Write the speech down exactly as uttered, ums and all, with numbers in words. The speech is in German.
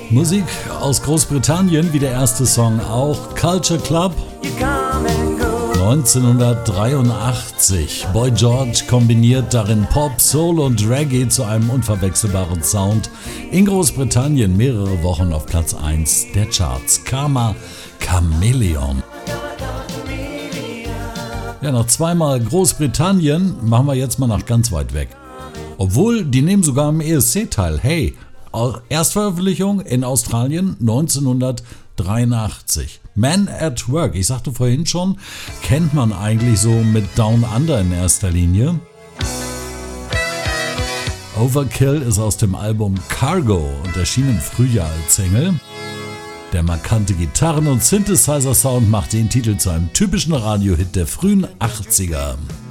Musik aus Großbritannien, wie der erste Song auch. Culture Club. neunzehnhundertdreiundachtzig. Boy George kombiniert darin Pop, Soul und Reggae zu einem unverwechselbaren Sound. In Großbritannien mehrere Wochen auf Platz eins der Charts. Karma Chameleon. Ja, nach zweimal Großbritannien machen wir jetzt mal nach ganz weit weg. Obwohl, die nehmen sogar am E S C teil. Hey, Erstveröffentlichung in Australien neunzehnhundertdreiundachtzig. Man at Work, ich sagte vorhin schon, kennt man eigentlich so mit Down Under in erster Linie. Overkill ist aus dem Album Cargo und erschien im Frühjahr als Single. Der markante Gitarren- und Synthesizer-Sound macht den Titel zu einem typischen Radiohit der frühen achtziger.